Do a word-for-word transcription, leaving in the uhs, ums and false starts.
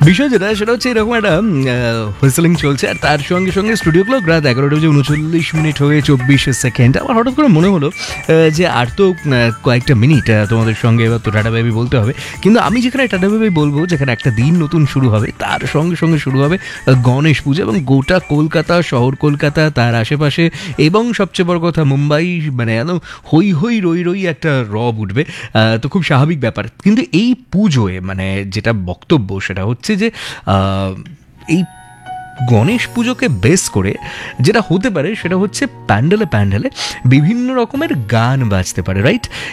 বিষয় যেটা সেটা হচ্ছে এরকম একটা হুইসেলিং চলছে, আর তার সঙ্গে সঙ্গে স্টুডিও ক্লক রাত এগারোটা বেজে উনচল্লিশ মিনিট হয়ে চব্বিশ সেকেন্ড। আমার হঠাৎ করে মনে হলো আহ, যে আর তো আহ, কয়েকটা মিনিট আহ, তোমাদের সঙ্গে এবার তো টাটা বেবি বলতে হবে, কিন্তু আমি যেখানে টাটা বেবি বলবো, যেখানে একটা দিন নতুন শুরু হবে, তার সঙ্গে সঙ্গে শুরু হবে আহ, গণেশ পুজো, এবং গোটা কলকাতা, শহর কলকাতা, তার আশেপাশে এবং সবচেয়ে বড় কথা মুম্বাই, মানে একদম হই হই রই রই একটা রব উঠবে। আহ, তো খুব স্বাভাবিক ব্যাপার, কিন্তু এই পুজোয় মানে যেটা বক্তব্য সেটা হচ্ছে যে আহ, এই গণেশ পুজোকে বেস করে যেটা হতে পারে সেটা হচ্ছে প্যান্ডেলে প্যান্ডেলে বিভিন্ন রকমের গান বাজতে পারে, রাইট?